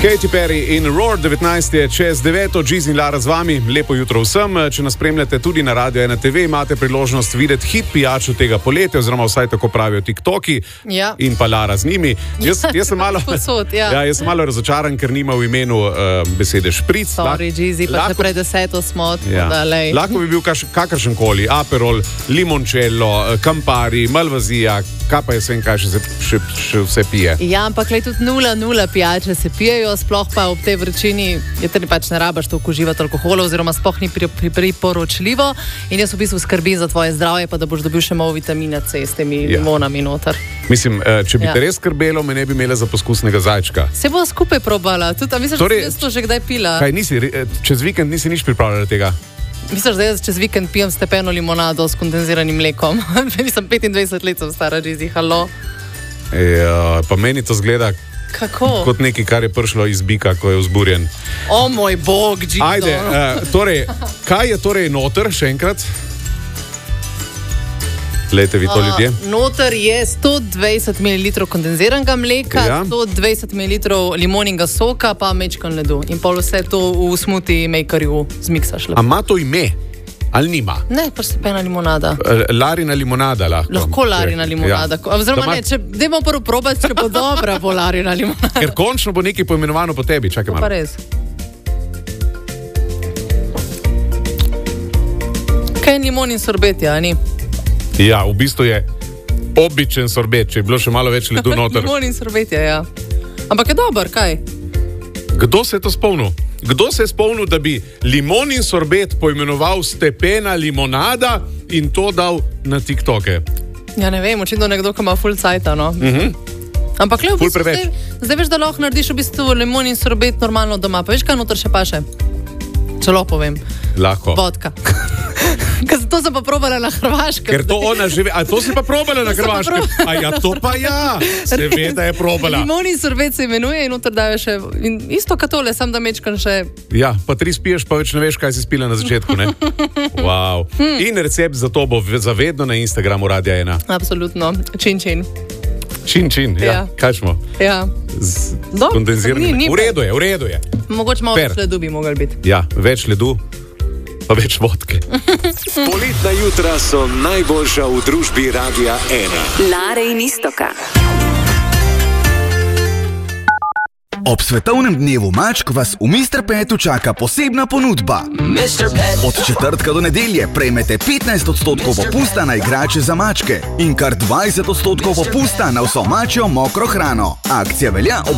Katy Perry in Roar, 19 je čez 9, Giz in Lara z vami. Lepo jutro vsem. Če nas spremljate tudi na Radio 1 TV, imate priložnost videti hit pijačo tega poletja, oziroma vsaj tako pravijo TikToki in pa Lara z njimi. Jaz sem malo, jaz sem malo razočaran, ker nima v imenu besede špric. Sorry, Gizi, pa se pred 10 smo. Lahko bi bil kakršen koli, Aperol, limoncello, Campari, Malvazija, kaj pa jaz vem, kaj še vse pije. Ja, ampak tudi 0,0 pijače se pijejo, sploh pa ob tej vročini je tudi pač ne rabaš toliko uživati alkohola, oziroma sploh ni priporočljivo. In jaz v bistvu skrbim za tvoje zdravje, pa da boš dobil še malo vitamina C s temi limonami noter. Mislim, če bi te res skrbelo, me ne bi imela za poskusnega zajčka. Se bo skupaj probala, tudi, a misliš, da si to že kdaj pila? Kaj nisi, čez vikend nisi nič pripravljala tega? Misliš, da jaz čez vikend pijem stepeno limonado s kondenziranim mlekom? Mislim, 25 let sem stara, Gizi, halo. Pa meni to zgleda kot nekaj, kar je prišlo iz bika, ko je vzburjen. O moj bog, Gizi. Ajde, torej, kaj je torej noter, še enkrat? Lejte vi to, ljudje. Noter je 120 ml kondenziranega mleka, 120 ml limoninga soka, pa mečkan ledu. In pol vse to v smoothie makerju zmiksaš. A ima to ime? Ali nima? Ne, pa stepena limonada. Larina limonada lahko. Lahko Larina limonada. Oziroma ne, dajmo prvo probati, če bo dobra, bo Larina limonada. Ker končno bo nekaj poimenovano po tebi. Čakaj malo. Pa res. Kaj je limonin sorbet, ja, ni? Ja, v bistvu je običen sorbet, če je bilo še malo več ledu noter. Limonin sorbet je, ja. Ampak je dober, kaj? Kdo se je to spomnil? Kdo se je spomnil, da bi limonin sorbet poimenoval stepena limonada in to dal na TikToke? Ja, ne vem, očitno nekdo, ki ima full cajta, no. Ampak le v bistvu, zdaj veš, da lahko narediš v bistvu limonin sorbet normalno doma. Pa veš, kaj noter še paše? Čelo povem. Lahko. Vodka. To sem pa probala na Hrvaškem. Ker to ona živi. A to si pa probala na Hrvaškem? A ja, to pa ja. Seveda je probala. Limonin sorbet se imenuje in noter daje še isto katole, sam da mečkan še. Ja, pa 3 spiješ, pa več ne veš, kaj si spila na začetku, ne? Wow. In recept za to bo zavedno na Instagramu Radia 1. Absolutno. Čin. Čin, ja. Kaj smo? Ja. Z kondenziranim. V redu je. Mogoče malo več ledu bi mogli biti. Ja, več ledu, pa več vodke. Poletna jutra so najboljša v družbi Radia 1. Lare in Istoka. Ob svetovnem dnevu mačk vas v Mr. Petu čaka posebna ponudba. Od četrtka do nedelje prejmete 15% popusta na igrače za mačke in kar 20% popusta na vso mačjo mokro hrano. Akcija velja ob